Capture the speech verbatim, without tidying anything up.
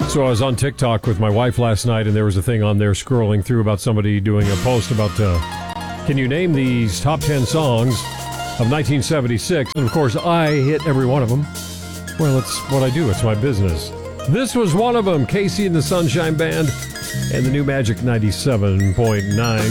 So I was on TikTok with my wife last night, and there was a thing on there scrolling through about somebody doing a post about, uh, can you name these top ten songs of nineteen seventy-six? And of course, I hit every one of them. Well, it's what I do. It's my business. This was one of them, Casey and the Sunshine Band and the new Magic ninety-seven point nine.